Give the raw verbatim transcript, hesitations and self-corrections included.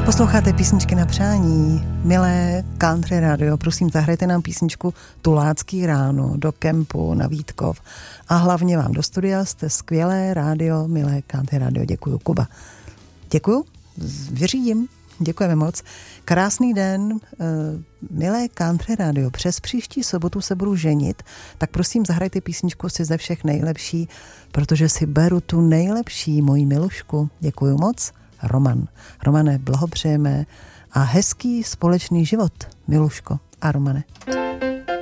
Posloucháte písničky na přání, milé Country Radio, prosím, zahrajte nám písničku Tulácký ráno do kempu na Vítkov a hlavně vám do studia, jste skvělé rádio, milé Country Radio, děkuju, Kuba. Děkuju, vyřídím, děkujeme moc. Krásný den, milé Country Radio, přes příští sobotu se budu ženit, tak prosím zahrajte písničku si ze všech nejlepší, protože si beru tu nejlepší, moji milušku, děkuju moc. Roman. Romane, blahopřejeme a hezký společný život, Miluško a Romane.